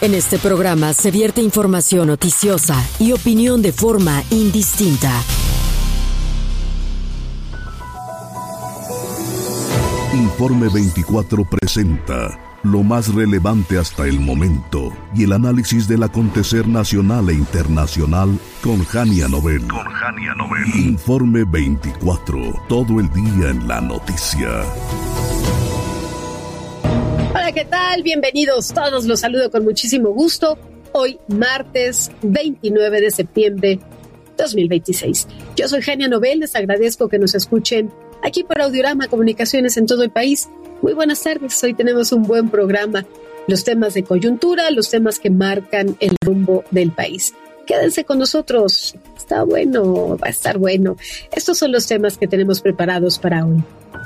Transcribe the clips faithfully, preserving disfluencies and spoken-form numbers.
En este programa se vierte información noticiosa y opinión de forma indistinta. Informe veinticuatro presenta lo más relevante hasta el momento y el análisis del acontecer nacional e internacional con Jania Novel. Con Jania Novel. Informe veinticuatro, todo el día en la noticia. Hola, ¿qué tal? Bienvenidos todos, los saludo con muchísimo gusto. Hoy, martes veintinueve de septiembre dos mil veintiséis. Yo soy Jania Novel, les agradezco que nos escuchen aquí por Audiorama Comunicaciones en todo el país. Muy buenas tardes, hoy tenemos un buen programa. Los temas de coyuntura, los temas que marcan el rumbo del país. Quédense con nosotros, está bueno, va a estar bueno. Estos son los temas que tenemos preparados para hoy.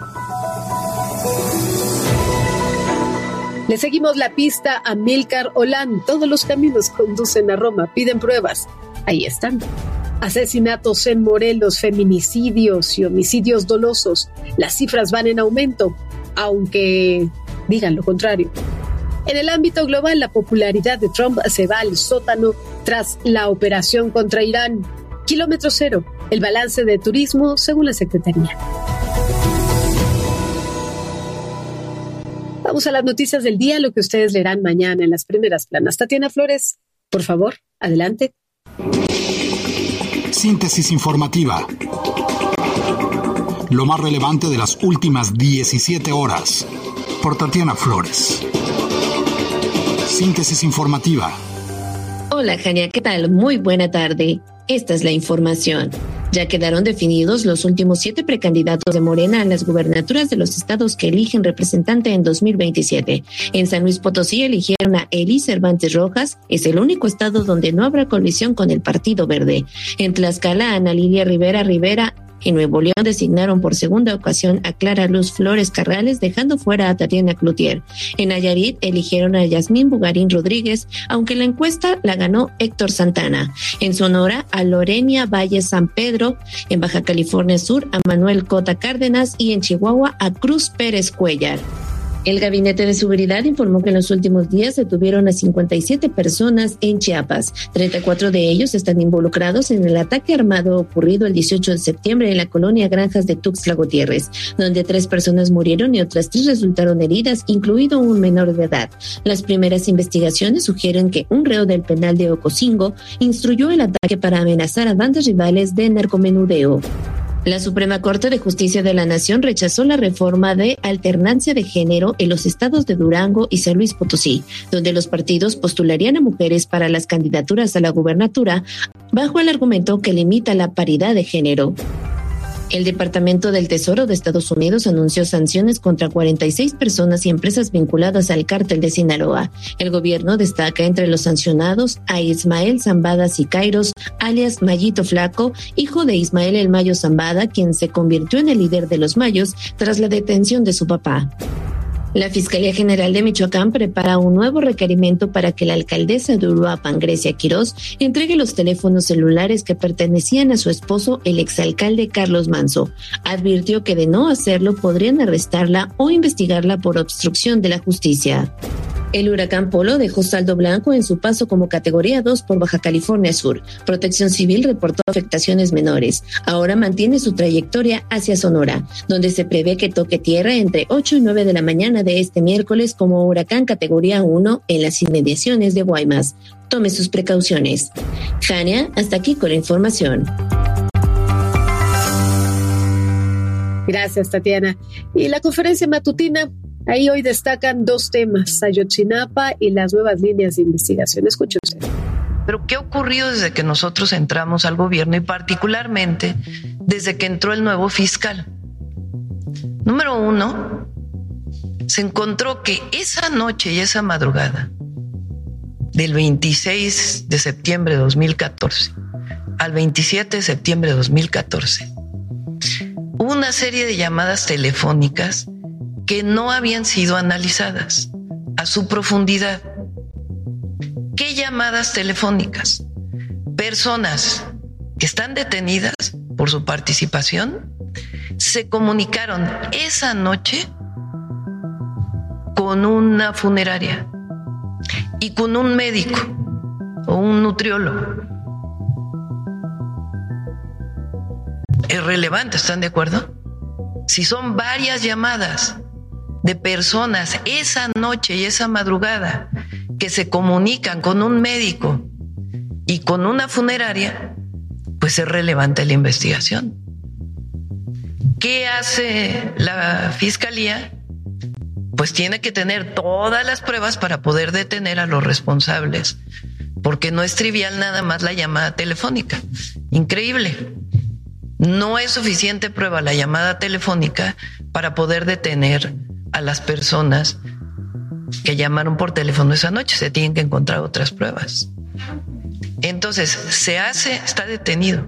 Le seguimos la pista a Amílcar Olán. Todos los caminos conducen a Roma, piden pruebas. Ahí están. Asesinatos en Morelos, feminicidios y homicidios dolosos. Las cifras van en aumento, aunque digan lo contrario. En el ámbito global, la popularidad de Trump se va al sótano tras la operación contra Irán. Kilómetro cero, el balance de turismo según la Secretaría. Vamos a las noticias del día, lo que ustedes leerán mañana en las primeras planas. Tatiana Flores, por favor, adelante. Síntesis informativa. Lo más relevante de las últimas diecisiete horas. Por Tatiana Flores. Síntesis informativa. Hola, Jania, ¿qué tal? Muy buena tarde. Esta es la información. Ya quedaron definidos los últimos siete precandidatos de Morena a las gubernaturas de los estados que eligen representante en dos mil veintisiete. En San Luis Potosí eligieron a Eli Cervantes Rojas, es el único estado donde no habrá colisión con el Partido Verde. En Tlaxcala, Ana Lilia Rivera Rivera. En Nuevo León designaron por segunda ocasión a Clara Luz Flores Carrales, dejando fuera a Tatiana Cloutier. En Nayarit eligieron a Yasmín Bugarín Rodríguez, aunque la encuesta la ganó Héctor Santana. En Sonora, a Lorenia Valle San Pedro. En Baja California Sur, a Manuel Cota Cárdenas. Y en Chihuahua, a Cruz Pérez Cuellar. El Gabinete de Seguridad informó que en los últimos días detuvieron a cincuenta y siete personas en Chiapas. treinta y cuatro de ellos están involucrados en el ataque armado ocurrido el dieciocho de septiembre en la colonia Granjas de Tuxtla Gutiérrez, donde tres personas murieron y otras tres resultaron heridas, incluido un menor de edad. Las primeras investigaciones sugieren que un reo del penal de Ocosingo instruyó el ataque para amenazar a bandas rivales de narcomenudeo. La Suprema Corte de Justicia de la Nación rechazó la reforma de alternancia de género en los estados de Durango y San Luis Potosí, donde los partidos postularían a mujeres para las candidaturas a la gubernatura bajo el argumento que limita la paridad de género. El Departamento del Tesoro de Estados Unidos anunció sanciones contra cuarenta y seis personas y empresas vinculadas al cártel de Sinaloa. El gobierno destaca entre los sancionados a Ismael Zambada Sicairos, alias Mayito Flaco, hijo de Ismael El Mayo Zambada, quien se convirtió en el líder de los Mayos tras la detención de su papá. La Fiscalía General de Michoacán prepara un nuevo requerimiento para que la alcaldesa de Uruapan, Grecia Quirós, entregue los teléfonos celulares que pertenecían a su esposo, el exalcalde Carlos Manso. Advirtió que de no hacerlo podrían arrestarla o investigarla por obstrucción de la justicia. El huracán Polo dejó saldo blanco en su paso como categoría dos por Baja California Sur. Protección Civil reportó afectaciones menores. Ahora mantiene su trayectoria hacia Sonora, donde se prevé que toque tierra entre ocho y nueve de la mañana de este miércoles como huracán categoría uno en las inmediaciones de Guaymas. Tome sus precauciones. Jania, hasta aquí con la información. Gracias, Tatiana. Y la conferencia matutina, ahí hoy destacan dos temas, Ayotzinapa y las nuevas líneas de investigación. Escuche usted. Pero ¿qué ha ocurrido desde que nosotros entramos al gobierno y particularmente desde que entró el nuevo fiscal? Número uno, se encontró que esa noche y esa madrugada del veintiséis de septiembre de dos mil catorce al veintisiete de septiembre de dos mil catorce hubo una serie de llamadas telefónicas que no habían sido analizadas a su profundidad. ¿Qué llamadas telefónicas? Personas que están detenidas por su participación se comunicaron esa noche con una funeraria y con un médico o un nutriólogo. Es relevante, ¿están de acuerdo? Si son varias llamadas de personas esa noche y esa madrugada que se comunican con un médico y con una funeraria, pues es relevante la investigación. ¿Qué hace la fiscalía? Pues tiene que tener todas las pruebas para poder detener a los responsables, porque no es trivial nada más la llamada telefónica. Increíble. No es suficiente prueba la llamada telefónica para poder detener a las personas que llamaron por teléfono esa noche. Se tienen que encontrar otras pruebas. Entonces, se hace, está detenido.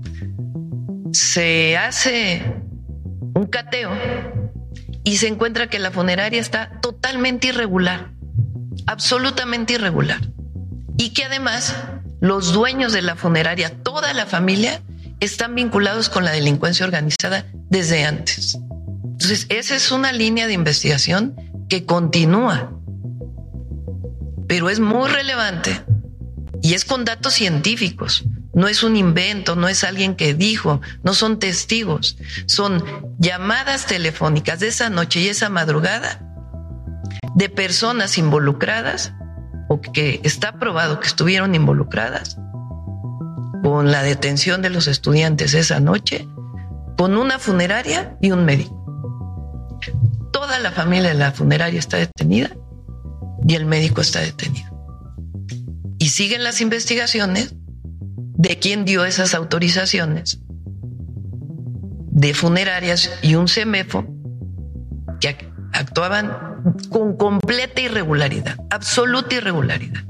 Se hace un cateo y se encuentra que la funeraria está totalmente irregular, absolutamente irregular. Y que además los dueños de la funeraria, toda la familia, están vinculados con la delincuencia organizada desde antes. Entonces, esa es una línea de investigación que continúa, pero es muy relevante y es con datos científicos. No es un invento, no es alguien que dijo, no son testigos, son llamadas telefónicas de esa noche y esa madrugada de personas involucradas o que está probado que estuvieron involucradas con la detención de los estudiantes esa noche, con una funeraria y un médico. Toda la familia de la funeraria está detenida y el médico está detenido. Y siguen las investigaciones de quién dio esas autorizaciones de funerarias y un CEMEFO que actuaban con completa irregularidad, absoluta irregularidad.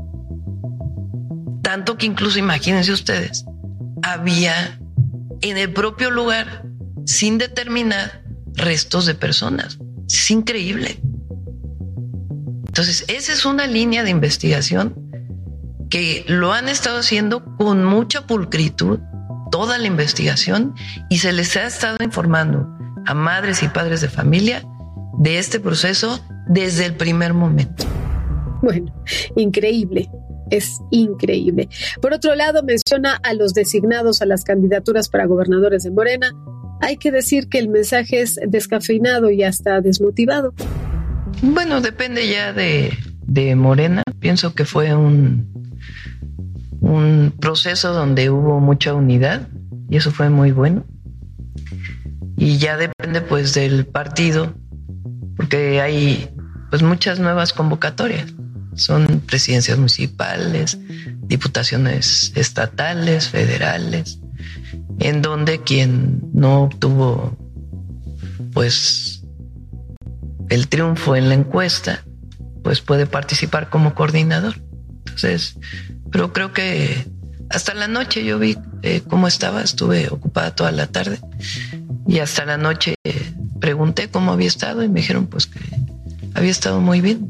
Tanto que incluso, imagínense ustedes, había en el propio lugar, sin determinar, restos de personas. Es increíble. Entonces, esa es una línea de investigación que lo han estado haciendo con mucha pulcritud, toda la investigación, y se les ha estado informando a madres y padres de familia de este proceso desde el primer momento. Bueno, increíble. Es increíble. Por otro lado, menciona a los designados a las candidaturas para gobernadores de Morena. Hay que decir que el mensaje es descafeinado y hasta desmotivado. Bueno, depende ya de, de Morena. Pienso que fue un, un proceso donde hubo mucha unidad y eso fue muy bueno. Y ya depende pues del partido, porque hay pues muchas nuevas convocatorias. Son presidencias municipales, diputaciones estatales, federales, en donde quien no obtuvo pues el triunfo en la encuesta, pues puede participar como coordinador. Entonces, pero creo que hasta la noche yo vi eh, cómo estaba, estuve ocupada toda la tarde y hasta la noche pregunté cómo había estado y me dijeron pues que había estado muy bien.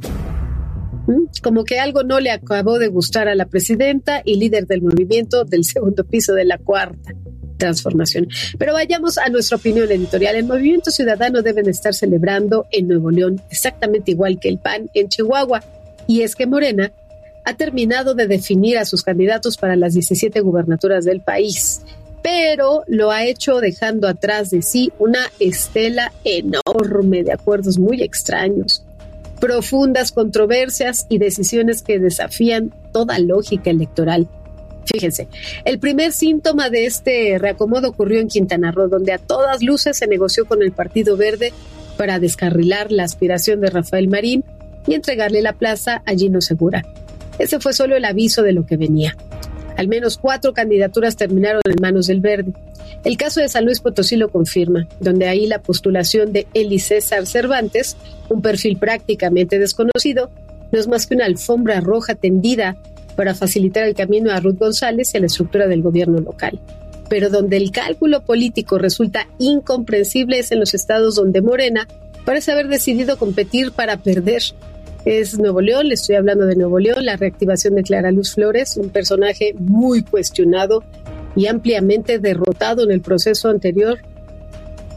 Como que algo no le acabó de gustar a la presidenta y líder del movimiento del segundo piso de la Cuarta Transformación. Pero vayamos a nuestra opinión editorial. El Movimiento Ciudadano deben estar celebrando en Nuevo León exactamente igual que el P A N en Chihuahua. Y es que Morena ha terminado de definir a sus candidatos para las diecisiete gubernaturas del país, pero lo ha hecho dejando atrás de sí una estela enorme de acuerdos muy extraños, profundas controversias y decisiones que desafían toda lógica electoral. Fíjense, el primer síntoma de este reacomodo ocurrió en Quintana Roo, donde a todas luces se negoció con el Partido Verde para descarrilar la aspiración de Rafael Marín y entregarle la plaza a Gino Segura. Ese fue solo el aviso de lo que venía. Al menos cuatro candidaturas terminaron en manos del Verde. El caso de San Luis Potosí lo confirma, donde ahí la postulación de Eli César Cervantes, un perfil prácticamente desconocido, no es más que una alfombra roja tendida para facilitar el camino a Ruth González y a la estructura del gobierno local. Pero donde el cálculo político resulta incomprensible es en los estados donde Morena parece haber decidido competir para perder. Es Nuevo León, le estoy hablando de Nuevo León, la reactivación de Clara Luz Flores, un personaje muy cuestionado y ampliamente derrotado en el proceso anterior,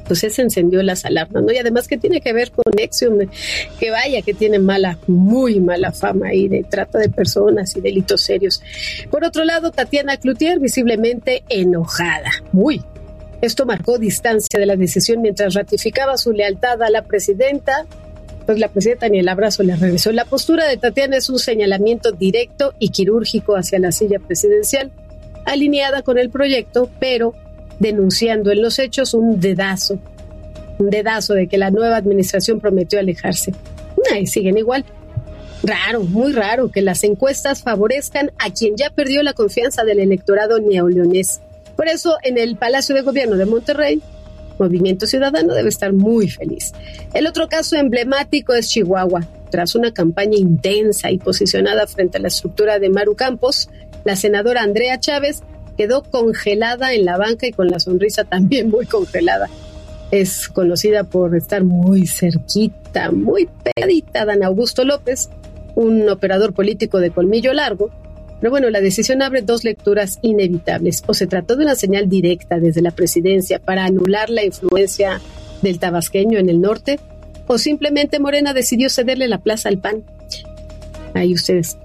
pues se encendió las alarmas, ¿no? Y además que tiene que ver con Nexium, que vaya que tiene mala, muy mala fama ahí de trata de personas y delitos serios. Por otro lado, Tatiana Cloutier visiblemente enojada, muy. Esto marcó distancia de la decisión mientras ratificaba su lealtad a la presidenta. Pues la presidenta ni el abrazo le regresó. La postura de Tatiana es un señalamiento directo y quirúrgico hacia la silla presidencial, alineada con el proyecto, pero denunciando en los hechos un dedazo, un dedazo de que la nueva administración prometió alejarse. Ahí siguen igual. Raro, muy raro que las encuestas favorezcan a quien ya perdió la confianza del electorado neoleonés. Por eso, en el Palacio de Gobierno de Monterrey, Movimiento Ciudadano debe estar muy feliz. El otro caso emblemático es Chihuahua. Tras una campaña intensa y posicionada frente a la estructura de Maru Campos, la senadora Andrea Chávez quedó congelada en la banca y con la sonrisa también muy congelada. Es conocida por estar muy cerquita, muy pegadita a Dan Augusto López, un operador político de colmillo largo. Pero bueno, la decisión abre dos lecturas inevitables. O se trató de una señal directa desde la presidencia para anular la influencia del tabasqueño en el norte, o simplemente Morena decidió cederle la plaza al P A N. Ahí ustedes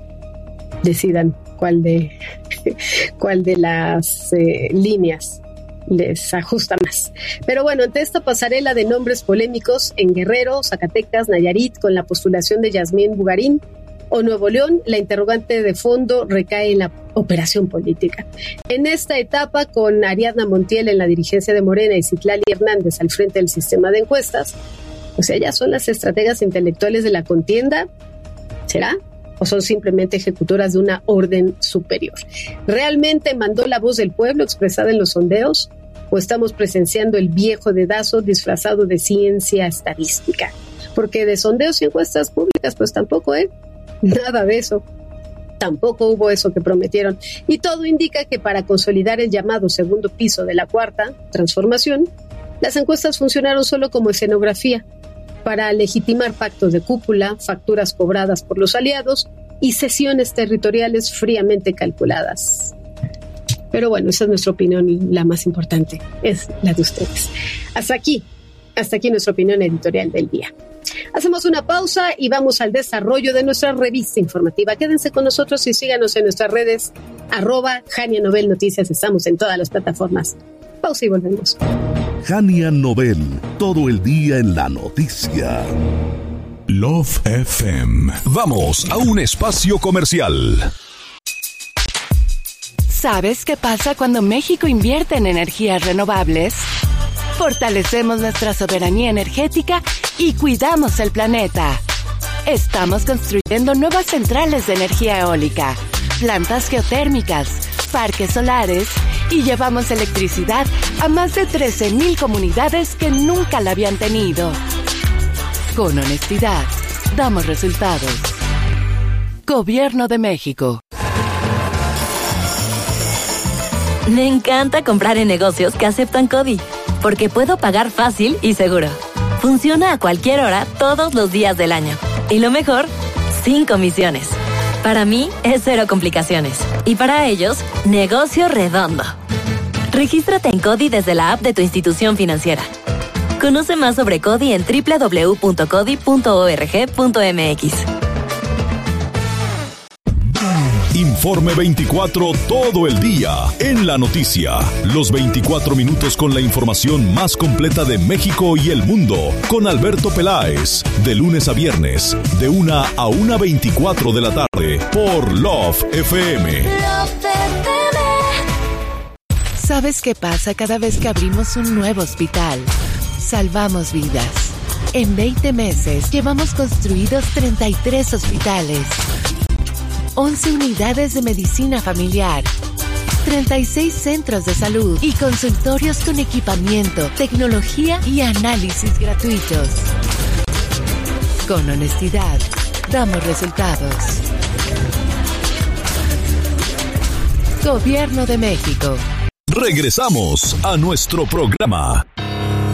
decidan cuál de, cuál de las eh, líneas les ajusta más. Pero bueno, ante esta pasarela de nombres polémicos en Guerrero, Zacatecas, Nayarit, con la postulación de Yasmín Bugarín, o Nuevo León, la interrogante de fondo recae en la operación política. En esta etapa, con Ariadna Montiel en la dirigencia de Morena y Citlali Hernández al frente del sistema de encuestas, o sea, ¿ellas son las estrategas intelectuales de la contienda? ¿Será? ¿O son simplemente ejecutoras de una orden superior? ¿Realmente mandó la voz del pueblo expresada en los sondeos? ¿O estamos presenciando el viejo dedazo disfrazado de ciencia estadística? Porque de sondeos y encuestas públicas, pues tampoco, ¿eh? Nada de eso. Tampoco hubo eso que prometieron. Y todo indica que para consolidar el llamado segundo piso de la cuarta transformación, las encuestas funcionaron solo como escenografía para legitimar pactos de cúpula, facturas cobradas por los aliados y sesiones territoriales fríamente calculadas. Pero bueno, esa es nuestra opinión y la más importante es la de ustedes. Hasta aquí, hasta aquí nuestra opinión editorial del día. Hacemos una pausa y vamos al desarrollo de nuestra revista informativa. Quédense con nosotros y síganos en nuestras redes, arroba Jania Novel Noticias. Estamos en todas las plataformas. Pausa y volvemos. Jania Novel, todo el día en la noticia. Love F M. Vamos a un espacio comercial. ¿Sabes qué pasa cuando México invierte en energías renovables? Fortalecemos nuestra soberanía energética y cuidamos el planeta. Estamos construyendo nuevas centrales de energía eólica, plantas geotérmicas, parques solares y llevamos electricidad a más de trece mil comunidades que nunca la habían tenido. Con honestidad, damos resultados. Gobierno de México. Me encanta comprar en negocios que aceptan CODI, porque puedo pagar fácil y seguro. Funciona a cualquier hora, todos los días del año. Y lo mejor, sin comisiones. Para mí, es cero complicaciones. Y para ellos, negocio redondo. Regístrate en CODI desde la app de tu institución financiera. Conoce más sobre CODI en doble u doble u doble u punto codi punto org punto m x. Informe veinticuatro todo el día en la noticia. Los veinticuatro minutos con la información más completa de México y el mundo. Con Alberto Peláez. De lunes a viernes, de una a una veinticuatro de la tarde. Por Love F M. ¿Sabes qué pasa cada vez que abrimos un nuevo hospital? Salvamos vidas. En veinte meses llevamos construidos treinta y tres hospitales, once unidades de medicina familiar, treinta y seis centros de salud y consultorios con equipamiento, tecnología y análisis gratuitos. Con honestidad, damos resultados. Gobierno de México. Regresamos a nuestro programa.